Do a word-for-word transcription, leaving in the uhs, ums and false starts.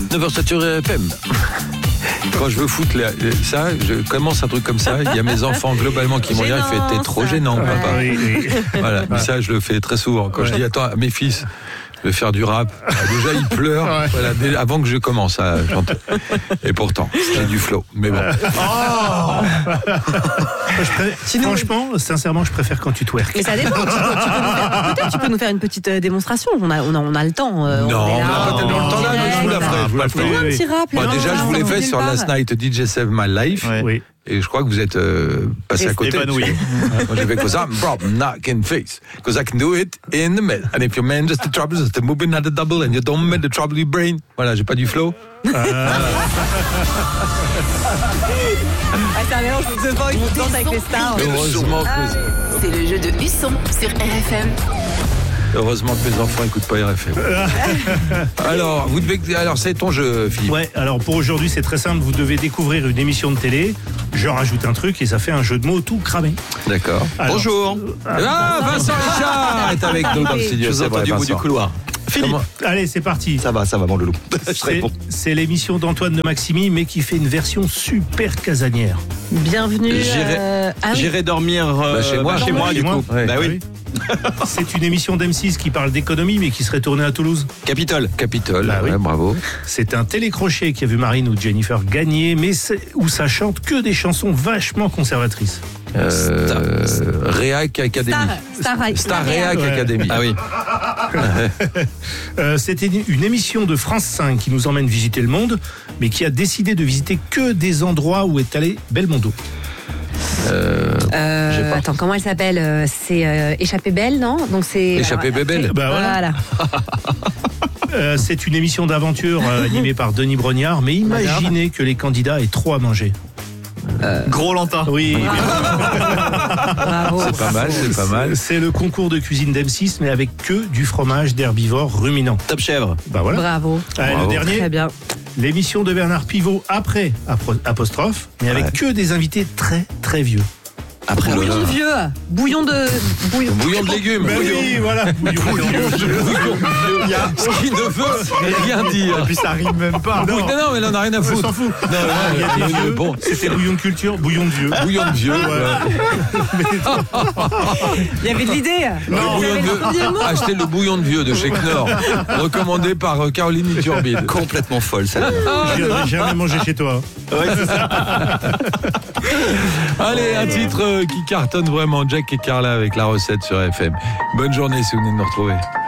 neuf heures sept sur F M. Quand je veux foutre la, ça, je commence un truc comme ça. Il y a mes enfants globalement qui m'ont dit, il fait t'es trop gênant, ouais, papa. Oui, oui. Voilà, mais ça je le fais très souvent. Quand ouais. je dis attends à mes fils, je vais faire du rap. Déjà ils pleurent. Ouais. Voilà, dès, avant que je commence à chanter. Et pourtant, c'est du flow. Mais bon. Oh je pré... Franchement, sincèrement, je préfère quand tu twerk. Mais ça dépend. Tu peux, tu peux nous faire, peut-être tu peux nous faire une petite euh, démonstration. On a, on a, on a le temps. Euh, non, on n'a pas tellement le temps là, mais je vous la ferai. Je vous la ferai. Un petit rap. Bah, non, déjà, non, je vous l'ai fait sur Last Night D J Save My Life. Ouais. Oui. Et je crois que vous êtes euh, passé à côté. Épanoui. Moi, j'ai fait cause I'm from knocking face. Cause I can do it in the middle. And if your man just the trouble, just the moving not the double, and you don't make the trouble your brain. Voilà, j'ai pas du flow. Ah. Ah, c'est un mélange de voix qui danse avec les stars. Heureusement que... Ah, c'est le jeu de Husson sur R F M. Heureusement que mes enfants n'écoutent pas R F M. alors, vous devez... alors, c'est ton jeu, Philippe. Ouais, alors pour aujourd'hui, c'est très simple. Vous devez découvrir une émission de télé. Je rajoute un truc et ça fait un jeu de mots tout cramé. D'accord. Alors, bonjour. Euh, ah, Vincent Richard est avec nous dans le studio. Je vous entends du bout du couloir. Philippe, Comment... allez, c'est parti. Ça va, ça va, mon loulou. C'est, c'est l'émission d'Antoine de Maximi, mais qui fait une version super casanière. Bienvenue. J'irai, euh... ah, oui. j'irai dormir euh, bah, chez moi, bah, chez moi, du coup. Ouais. Bah oui. C'est une émission d'M six qui parle d'économie, mais qui serait tournée à Toulouse. Capitole. Capitole, bah, oui. ouais, bravo. C'est un télécrochet qui a vu Marine ou Jennifer gagner, mais c'est, où ça chante que des chansons vachement conservatrices. Euh, Réac Academy. Star, Star, Star Réac ouais. Academy. Ah oui. euh, C'était une émission de France cinq qui nous emmène visiter le monde, mais qui a décidé de visiter que des endroits où est allé Belmondo. Euh, euh, attends, comment elle s'appelle? C'est euh, Échappée Belle, non? Donc c'est Échappée Bébelle. Bah voilà. Voilà. euh, c'est une émission d'aventure euh, animée par Denis Brognard, mais imaginez que les candidats aient trop à manger. Euh, Gros Lantin. Oui. Bravo. C'est pas mal, c'est pas mal. C'est le concours de cuisine d'M six, mais avec que du fromage d'herbivore ruminant. Top chèvre. Bah voilà. Bravo. Allez, Bravo. le dernier. Très bien. L'émission de Bernard Pivot après apostrophe, mais avec ouais. que des invités très très vieux. Après Bouillon de vieux. Bouillon de. Bouillon, Bouillon de légumes. Ben oui, voilà. Bouillon de vieux. Il y a ce qui ne veut rien dire. Et puis ça rime même pas. Non. Non, non, mais là, on n'a rien à On foutre. s'en fout. Non, non, Il y a des vieux. bon. C'était bouillon de culture, bouillon de vieux. Bouillon de vieux. Ouais. Il y avait de l'idée. Le bouillon de vieux. Achetez le bouillon de vieux de chez Knorr, recommandé par euh, Caroline Iturbide. Complètement folle, celle-là. Je viendrai jamais manger chez toi. Ouais, c'est ça. Allez, un titre euh, qui cartonne vraiment, Jack et Carla avec la recette sur F M. Bonne journée si vous venez de nous retrouver.